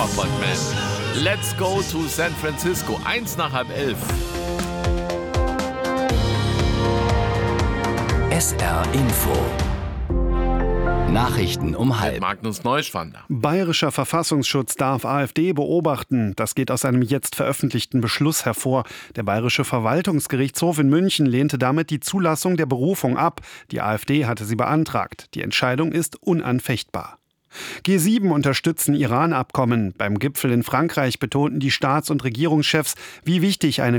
Appointment. Let's go to San Francisco. 11:55. SR Info. Nachrichten um 12:30. Magnus Neuschwander. Bayerischer Verfassungsschutz darf AfD beobachten. Das geht aus einem jetzt veröffentlichten Beschluss hervor. Der Bayerische Verwaltungsgerichtshof in München lehnte damit die Zulassung der Berufung ab. Die AfD hatte sie beantragt. Die Entscheidung ist unanfechtbar. G7 unterstützen Iran-Abkommen. Beim Gipfel in Frankreich betonten die Staats- und Regierungschefs, wie wichtig eine